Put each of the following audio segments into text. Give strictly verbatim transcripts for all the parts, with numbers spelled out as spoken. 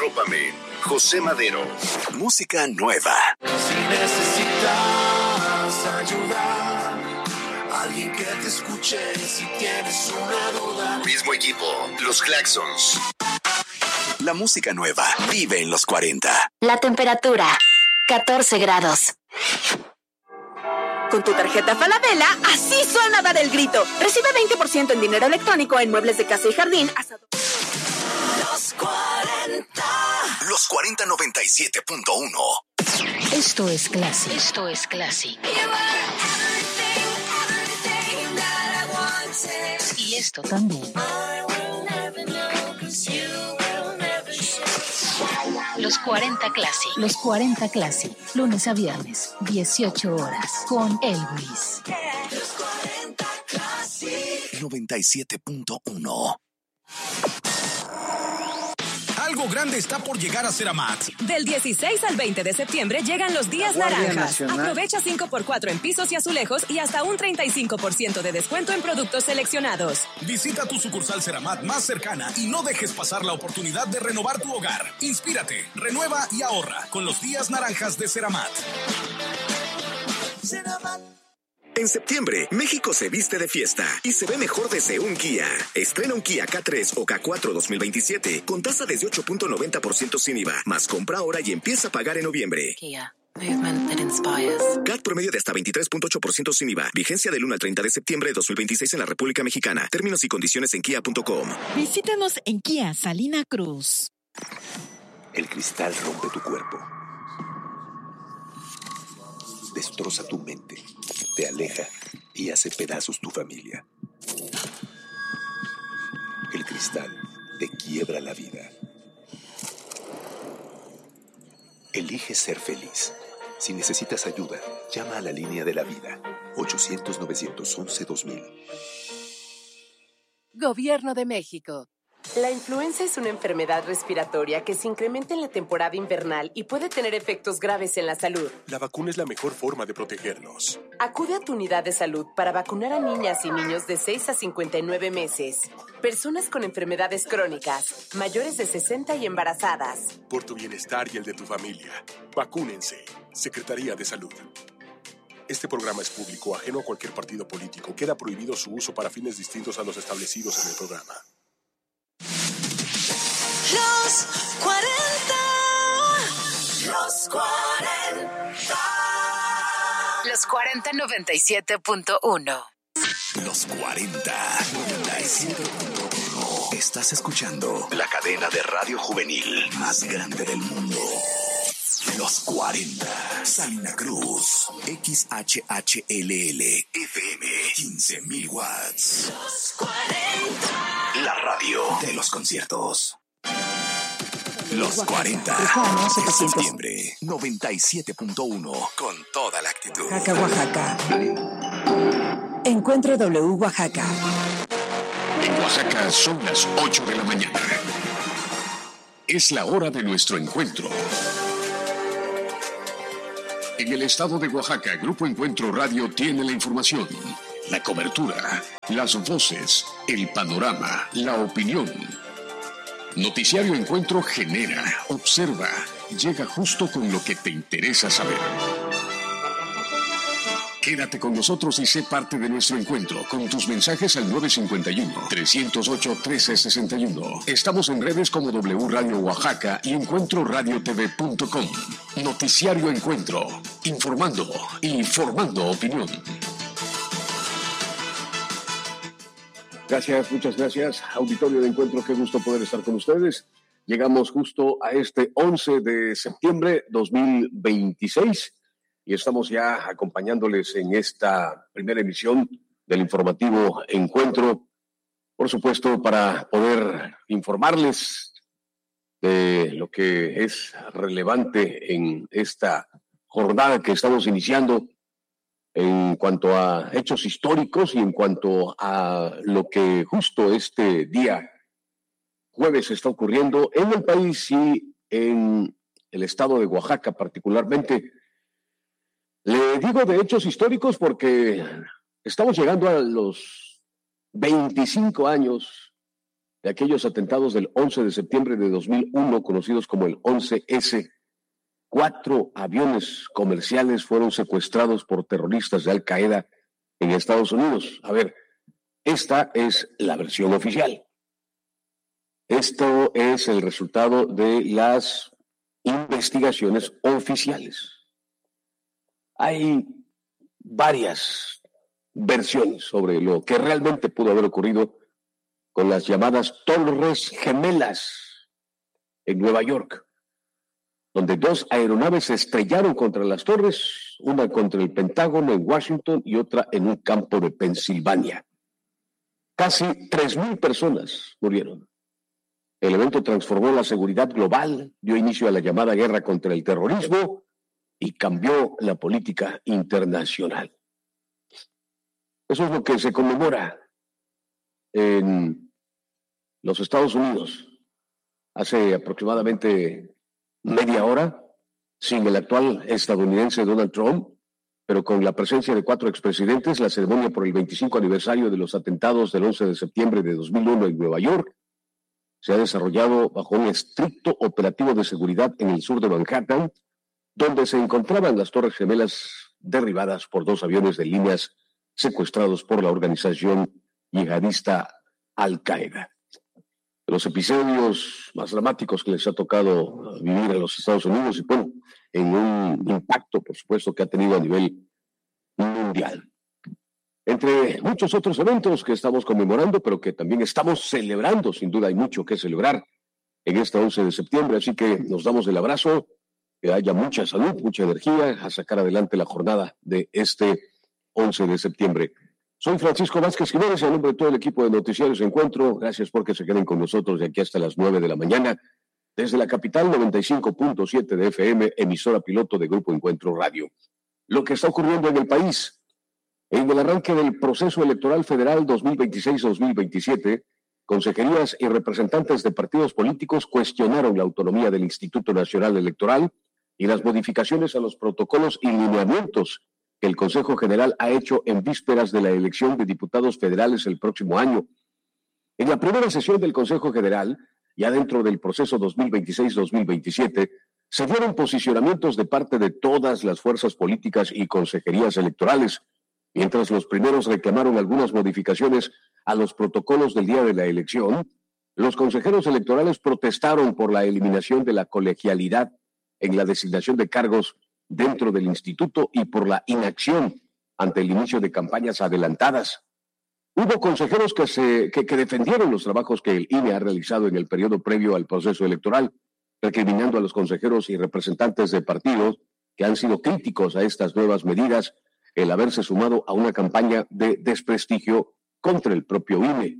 Arrópame, José Madero. Música nueva. Si necesitas ayuda, alguien que te escuche si tienes una duda. Mismo equipo, los Klaxons. La música nueva vive en los cuarenta. La temperatura, catorce grados. Con tu tarjeta Falabella, así suena dar el grito. Recibe veinte por ciento en dinero electrónico en muebles de casa y jardín. Hasta... Los cuarenta. Los cuarenta noventa y siete punto uno. Esto es Classic. Esto es Classic. Y esto también. Los cuarenta Classic. Los cuarenta Classic. Lunes a viernes, dieciocho horas. Con Elvis. Los cuarenta Classic. noventa y siete punto uno. Algo grande está por llegar a Ceramat. Del dieciséis al veinte de septiembre llegan los días naranjas. Nacional. Aprovecha cinco por cuatro en pisos y azulejos y hasta un treinta y cinco por ciento de descuento en productos seleccionados. Visita tu sucursal Ceramat más cercana y no dejes pasar la oportunidad de renovar tu hogar. Inspírate, renueva y ahorra con los días naranjas de Ceramat. Ceramat. En septiembre, México se viste de fiesta y se ve mejor desde un Kia. Estrena un Kia K tres o K cuatro dos mil veintisiete con tasa desde ocho punto noventa por ciento sin I V A, más compra ahora y empieza a pagar en noviembre. Kia, movement that inspires. C A T promedio de hasta veintitrés punto ocho por ciento sin I V A. Vigencia del uno al treinta de septiembre de dos mil veintiséis en la República Mexicana. Términos y condiciones en kia punto com. Visítanos en Kia Salina Cruz. El cristal rompe tu cuerpo. Destroza tu mente, te aleja y hace pedazos tu familia. El cristal te quiebra la vida. Elige ser feliz. Si necesitas ayuda, llama a la línea de la vida. ochocientos, novecientos once, dos mil. Gobierno de México. La influenza es una enfermedad respiratoria que se incrementa en la temporada invernal y puede tener efectos graves en la salud. La vacuna es la mejor forma de protegernos. Acude a tu unidad de salud para vacunar a niñas y niños de seis a cincuenta y nueve meses, personas con enfermedades crónicas, mayores de sesenta y embarazadas. Por tu bienestar y el de tu familia, vacúnense. Secretaría de Salud. Este programa es público, ajeno a cualquier partido político. Queda prohibido su uso para fines distintos a los establecidos en el programa. Los cuarenta. Los cuarenta. Los cuarenta noventa y siete punto uno. Los cuarenta noventa y siete punto uno. Estás escuchando la cadena de radio juvenil más grande del mundo. Los cuarenta. Salina Cruz. X H H L L F M. quince mil watts. Los cuarenta. La radio de los conciertos. Los cuarenta de septiembre, noventa y siete punto uno, con toda la actitud. Oaxaca, Oaxaca. Encuentro W Oaxaca. En Oaxaca son las ocho de la mañana. Es la hora de nuestro encuentro. En el estado de Oaxaca, Grupo Encuentro Radio tiene la información, la cobertura, las voces, el panorama, la opinión. Noticiario Encuentro genera, observa, llega justo con lo que te interesa saber. Quédate con nosotros y sé parte de nuestro encuentro con tus mensajes al nueve cinco uno, tres cero ocho, uno tres seis uno. Estamos en redes como W Radio Oaxaca y encuentro radio t v punto com. Noticiario Encuentro, informando y formando opinión. Gracias, muchas gracias, auditorio de Encuentro, qué gusto poder estar con ustedes. Llegamos justo a este once de septiembre dos mil veintiséis y estamos ya acompañándoles en esta primera emisión del informativo Encuentro, por supuesto, para poder informarles de lo que es relevante en esta jornada que estamos iniciando en cuanto a hechos históricos y en cuanto a lo que justo este día jueves está ocurriendo en el país y en el estado de Oaxaca particularmente. Le digo de hechos históricos porque estamos llegando a los veinticinco años de aquellos atentados del once de septiembre de dos mil uno, conocidos como el once ese. Cuatro aviones comerciales fueron secuestrados por terroristas de Al Qaeda en Estados Unidos. A ver, esta es la versión oficial. Esto es el resultado de las investigaciones oficiales. Hay varias versiones sobre lo que realmente pudo haber ocurrido con las llamadas Torres Gemelas en Nueva York, donde dos aeronaves se estrellaron contra las torres, una contra el Pentágono en Washington y otra en un campo de Pensilvania. Casi tres mil personas murieron. El evento transformó la seguridad global, dio inicio a la llamada guerra contra el terrorismo y cambió la política internacional. Eso es lo que se conmemora en los Estados Unidos hace aproximadamente media hora, sin el actual estadounidense Donald Trump, pero con la presencia de cuatro expresidentes. La ceremonia por el veinticinco aniversario de los atentados del once de septiembre de dos mil uno en Nueva York se ha desarrollado bajo un estricto operativo de seguridad en el sur de Manhattan, donde se encontraban las Torres Gemelas derribadas por dos aviones de líneas secuestrados por la organización yihadista Al Qaeda. Los episodios más dramáticos que les ha tocado vivir a los Estados Unidos y, bueno, en un impacto, por supuesto, que ha tenido a nivel mundial. Entre muchos otros eventos que estamos conmemorando, pero que también estamos celebrando, sin duda hay mucho que celebrar en este once de septiembre, así que nos damos el abrazo, que haya mucha salud, mucha energía a sacar adelante la jornada de este once de septiembre. Soy Francisco Vázquez Jiménez, en nombre de todo el equipo de Noticiarios Encuentro. Gracias porque se queden con nosotros de aquí hasta las nueve de la mañana, desde la capital noventa y cinco punto siete de F M, emisora piloto de Grupo Encuentro Radio. Lo que está ocurriendo en el país. En el arranque del proceso electoral federal dos mil veintiséis dos mil veintisiete, consejerías y representantes de partidos políticos cuestionaron la autonomía del Instituto Nacional Electoral y las modificaciones a los protocolos y lineamientos que el Consejo General ha hecho en vísperas de la elección de diputados federales el próximo año. En la primera sesión del Consejo General, ya dentro del proceso dos mil veintiséis dos mil veintisiete, se dieron posicionamientos de parte de todas las fuerzas políticas y consejerías electorales, mientras los primeros reclamaron algunas modificaciones a los protocolos del día de la elección. Los consejeros electorales protestaron por la eliminación de la colegialidad en la designación de cargos dentro del instituto y por la inacción ante el inicio de campañas adelantadas. Hubo consejeros que, se, que, que defendieron los trabajos que el I N E ha realizado en el periodo previo al proceso electoral, recriminando a los consejeros y representantes de partidos que han sido críticos a estas nuevas medidas el haberse sumado a una campaña de desprestigio contra el propio I N E.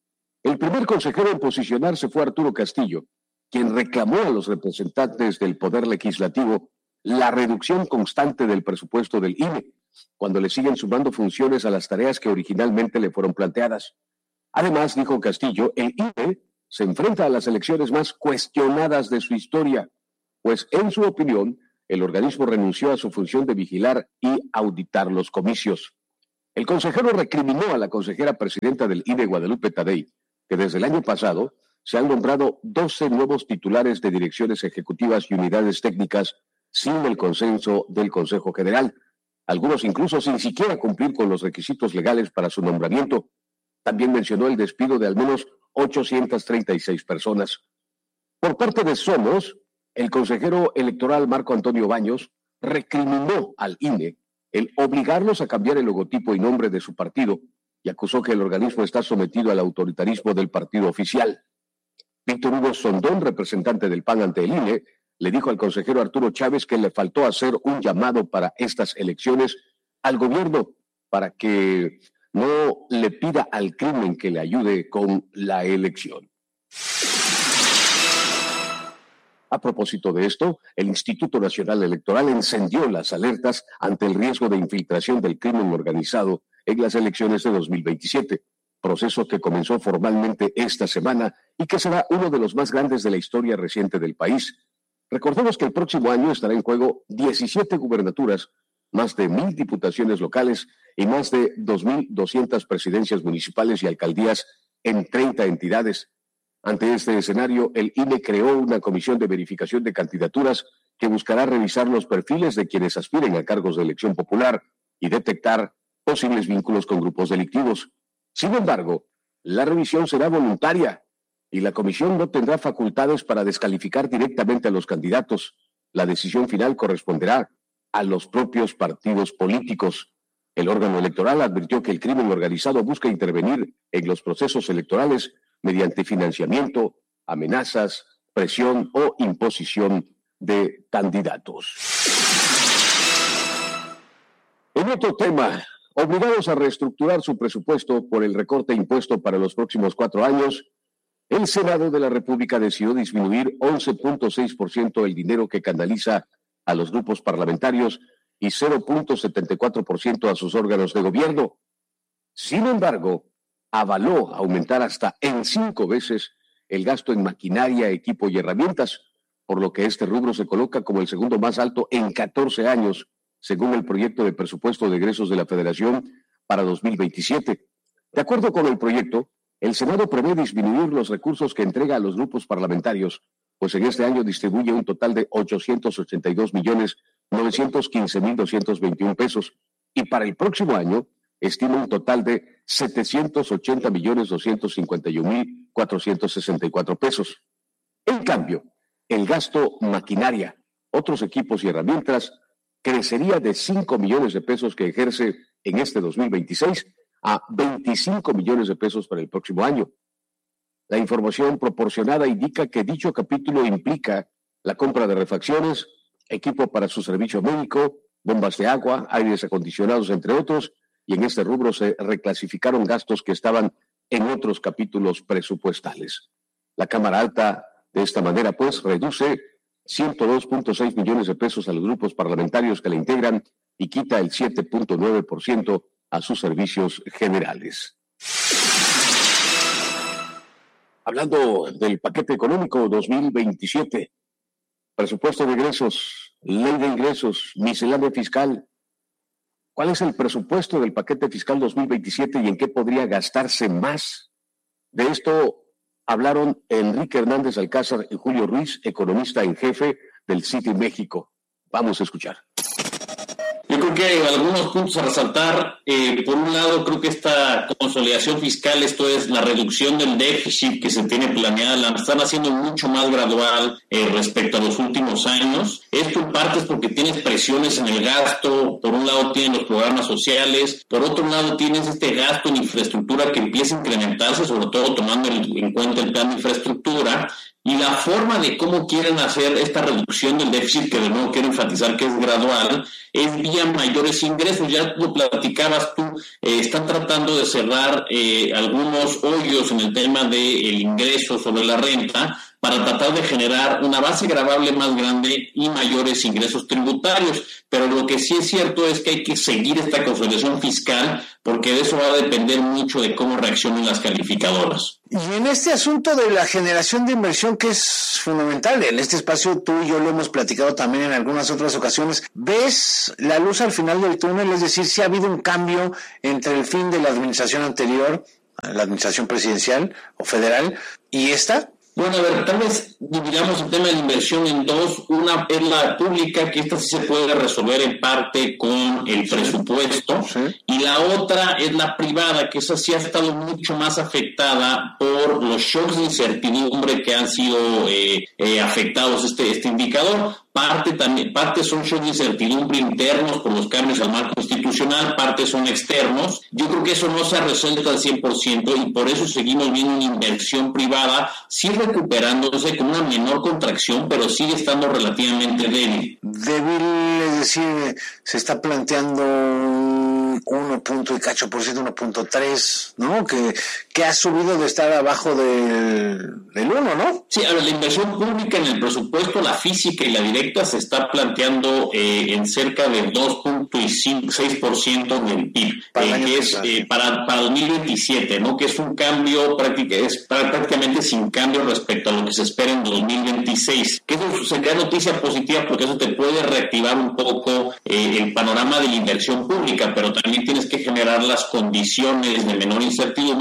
El primer consejero en posicionarse fue Arturo Castillo, quien reclamó a los representantes del Poder Legislativo la reducción constante del presupuesto del I N E, cuando le siguen sumando funciones a las tareas que originalmente le fueron planteadas. Además, dijo Castillo, el I N E se enfrenta a las elecciones más cuestionadas de su historia, pues en su opinión, el organismo renunció a su función de vigilar y auditar los comicios. El consejero recriminó a la consejera presidenta del I N E, Guadalupe Tadei, que desde el año pasado se han nombrado doce nuevos titulares de direcciones ejecutivas y unidades técnicas sin el consenso del Consejo General, algunos incluso sin siquiera cumplir con los requisitos legales para su nombramiento. También mencionó el despido de al menos ochocientas treinta y seis personas. Por parte de Somos, el consejero electoral Marco Antonio Baños recriminó al I N E el obligarlos a cambiar el logotipo y nombre de su partido y acusó que el organismo está sometido al autoritarismo del partido oficial. Víctor Hugo Sondón, representante del P A N ante el I N E, le dijo al consejero Arturo Chávez que le faltó hacer un llamado para estas elecciones al gobierno para que no le pida al crimen que le ayude con la elección. A propósito de esto, el Instituto Nacional Electoral encendió las alertas ante el riesgo de infiltración del crimen organizado en las elecciones de dos mil veintisiete, proceso que comenzó formalmente esta semana y que será uno de los más grandes de la historia reciente del país. Recordemos que el próximo año estará en juego diecisiete gubernaturas, más de mil diputaciones locales y más de dos mil doscientas presidencias municipales y alcaldías en treinta entidades, Ante este escenario, el I N E creó una comisión de verificación de candidaturas que buscará revisar los perfiles de quienes aspiren a cargos de elección popular y detectar posibles vínculos con grupos delictivos. Sin embargo, la revisión será voluntaria y la comisión no tendrá facultades para descalificar directamente a los candidatos. La decisión final corresponderá a los propios partidos políticos. El órgano electoral advirtió que el crimen organizado busca intervenir en los procesos electorales mediante financiamiento, amenazas, presión o imposición de candidatos. En otro tema, obligados a reestructurar su presupuesto por el recorte impuesto para los próximos cuatro años, el Senado de la República decidió disminuir once punto seis por ciento el dinero que canaliza a los grupos parlamentarios y cero punto setenta y cuatro por ciento a sus órganos de gobierno. Sin embargo, avaló aumentar hasta en cinco veces el gasto en maquinaria, equipo y herramientas, por lo que este rubro se coloca como el segundo más alto en catorce años, según el proyecto de presupuesto de egresos de la Federación para dos mil veintisiete. De acuerdo con el proyecto, el Senado prevé disminuir los recursos que entrega a los grupos parlamentarios, pues en este año distribuye un total de ochocientos ochenta y dos millones novecientos quince mil doscientos veintiuno pesos, y para el próximo año estima un total de setecientos ochenta millones doscientos cincuenta y un mil cuatrocientos sesenta y cuatro pesos. En cambio, el gasto maquinaria, otros equipos y herramientas crecería de cinco millones de pesos que ejerce en este dos mil veintiséis a veinticinco millones de pesos para el próximo año. La información proporcionada indica que dicho capítulo implica la compra de refacciones, equipo para su servicio médico, bombas de agua, aires acondicionados, entre otros, y en este rubro se reclasificaron gastos que estaban en otros capítulos presupuestales. La Cámara Alta, de esta manera, pues, reduce ciento dos punto seis millones de pesos a los grupos parlamentarios que la integran y quita el siete punto nueve por ciento a sus servicios generales. Hablando del paquete económico dos mil veintisiete, presupuesto de egresos, ley de ingresos, miscelánea fiscal, ¿cuál es el presupuesto del paquete fiscal dos mil veintisiete y en qué podría gastarse más? De esto hablaron Enrique Hernández Alcázar y Julio Ruiz, economista en jefe del Citi México. Vamos a escuchar. Yo creo que hay algunos puntos a resaltar. Eh, por un lado, creo que esta consolidación fiscal, esto es la reducción del déficit que se tiene planeada, la están haciendo mucho más gradual eh, respecto a los últimos años. Esto en parte es porque tienes presiones en el gasto. Por un lado tienes los programas sociales, por otro lado tienes este gasto en infraestructura que empieza a incrementarse, sobre todo tomando en cuenta el plan de infraestructura. Y la forma de cómo quieren hacer esta reducción del déficit, que de nuevo quiero enfatizar que es gradual, es vía mayores ingresos. Ya lo platicabas tú, eh, están tratando de cerrar eh, algunos hoyos en el tema del ingreso sobre la renta para tratar de generar una base gravable más grande y mayores ingresos tributarios. Pero lo que sí es cierto es que hay que seguir esta consolidación fiscal, porque de eso va a depender mucho de cómo reaccionen las calificadoras. Y en este asunto de la generación de inversión, que es fundamental, en este espacio tú y yo lo hemos platicado también en algunas otras ocasiones, ¿ves la luz al final del túnel? Es decir, si ha habido un cambio entre el fin de la administración anterior, la administración presidencial o federal, y esta. Bueno, a ver, tal vez dividamos el tema de la inversión en dos. Una es la pública, que esta sí se puede resolver en parte con el presupuesto, sí. Y la otra es la privada, que esa sí ha estado mucho más afectada por los shocks de incertidumbre que han sido eh, eh, afectados este, este indicador. Parte también, parte son shocks de incertidumbre internos por los cambios al marco institucional, parte son externos. Yo creo que eso no se ha resuelto al cien por ciento y por eso seguimos viendo una inversión privada, sí recuperándose con una menor contracción, pero sigue estando relativamente débil. Débil, es decir, se está planteando uno punto y cacho por ciento, uno punto tres, ¿no? Que, que ha subido de estar abajo del, del uno, ¿no? Sí, a ver, la inversión pública en el presupuesto, la física y la directa, se está planteando eh, en cerca del dos punto seis por ciento del P I B, para, eh, que es, eh, para, para dos mil veintisiete, ¿no? Que es un cambio práctica, es prácticamente sin cambio respecto a lo que se espera en dos mil veintiséis. Que eso sería noticia positiva porque eso te puede reactivar un poco eh, el panorama de la inversión pública, pero también tienes que generar las condiciones de menor incertidumbre para que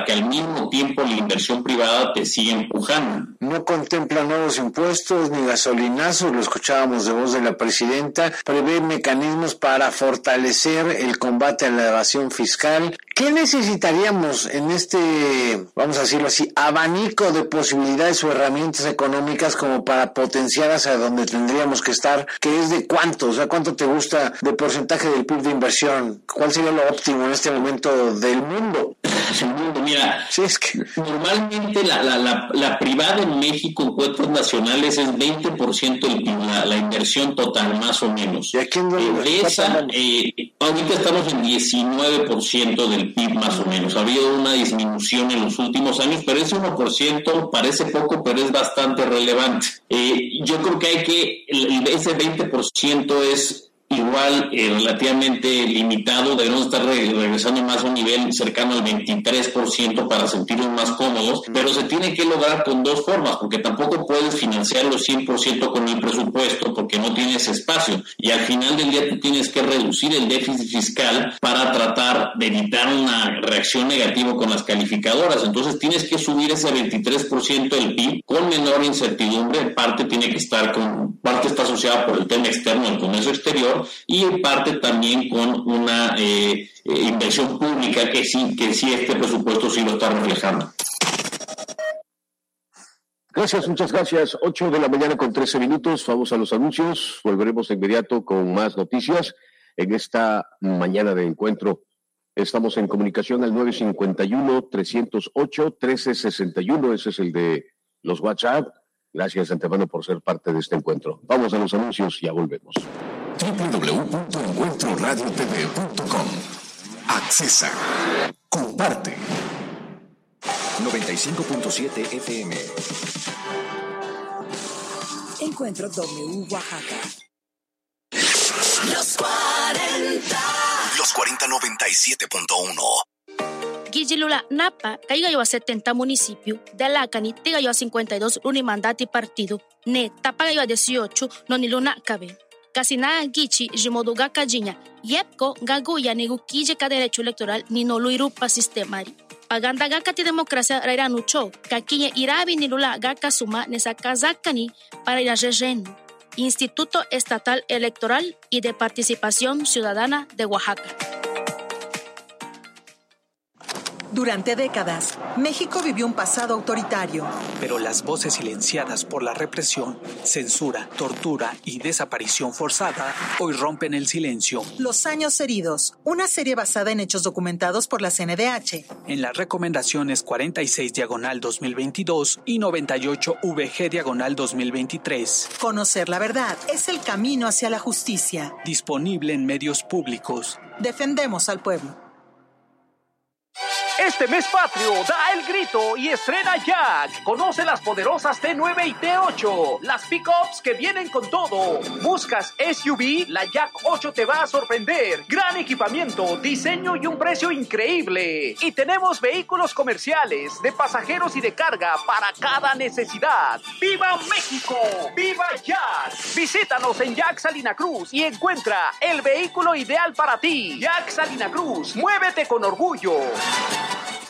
que al mismo tiempo la inversión privada te siga empujando. No contempla nuevos impuestos ni gasolinazos, lo escuchábamos de voz de la presidenta. Prevé mecanismos para fortalecer el combate a la evasión fiscal. ¿Qué necesitaríamos en este, vamos a decirlo así, abanico de posibilidades o herramientas económicas como para potenciar hacia donde tendríamos que estar? ¿Qué es de cuánto? O sea, ¿cuánto te gusta de porcentaje del P I B de inversión? ¿Cuál sería lo óptimo en este momento del mundo? El mundo, mira, sí, es que normalmente la, la, la, la privada en México en cuentas nacionales es veinte por ciento del P I B, la, la inversión total, más o menos. ¿Y aquí en eh, de esa, eh, ahorita estamos en diecinueve por ciento del P I B, más o menos. Ha habido una disminución en los últimos años, pero ese uno por ciento parece poco, pero es bastante relevante. Eh, yo creo que hay que, el, ese veinte por ciento es igual eh, relativamente limitado, debemos estar re- regresando más a un nivel cercano al veintitrés por ciento para sentirnos más cómodos, pero se tiene que lograr con dos formas, porque tampoco puedes financiarlo cien por ciento con el presupuesto porque no tienes espacio, y al final del día tú tienes que reducir el déficit fiscal para tratar de evitar una reacción negativa con las calificadoras. Entonces tienes que subir ese veintitrés por ciento del P I B con menor incertidumbre. Parte tiene que estar con, parte está asociada por el tema externo, el comercio exterior, y en parte también con una eh, eh, inversión pública que sí, que sí este presupuesto sí lo está reflejando. Gracias, muchas gracias. ocho de la mañana con trece minutos. Vamos a los anuncios. Volveremos de inmediato con más noticias en esta mañana de encuentro. Estamos en comunicación al nueve cinco uno, tres cero ocho, uno tres seis uno. Ese es el de los WhatsApp. Gracias de antemano por ser parte de este encuentro. Vamos a los anuncios y ya volvemos. doble u doble u doble u punto encuentro radio t v punto com. Accesa. Comparte. noventa y cinco punto siete F M. Encuentro W Oaxaca. Los cuarenta. Los cuarenta noventa y siete punto uno. Guillilula Napa, caiga a setenta municipio, de Lacani, tiga yo a cincuenta y dos, unimandati partido, ne, tapaga yo a dieciocho, no ni luna cabe. Casi nada gichi, jimoduga cajiña, yepko, gaguya, neguquille ka derecho electoral, ni no lo irupa sistemari. Paganda gakati democracia raira nucho, kakiñe irabi ni lula gaka suma, nesa kazakani, para ir a relleno. Instituto Estatal Electoral y de Participación Ciudadana de Oaxaca. Durante décadas, México vivió un pasado autoritario. Pero las voces silenciadas por la represión, censura, tortura y desaparición forzada hoy rompen el silencio. Los años heridos, una serie basada en hechos documentados por la C N D H. En las recomendaciones cuarenta y seis diagonal dos mil veintidós y noventa y ocho V G diagonal dos mil veintitrés. Conocer la verdad es el camino hacia la justicia. Disponible en medios públicos. Defendemos al pueblo. Este mes patrio da el grito y estrena Jack. Conoce las poderosas T nueve y T ocho, las pickups que vienen con todo. ¿Buscas S U V? La Jack ocho te va a sorprender. Gran equipamiento, diseño y un precio increíble. Y tenemos vehículos comerciales, de pasajeros y de carga para cada necesidad. ¡Viva México! ¡Viva Jack! Visítanos en Jack Salina Cruz y encuentra el vehículo ideal para ti. Jack Salina Cruz, muévete con orgullo.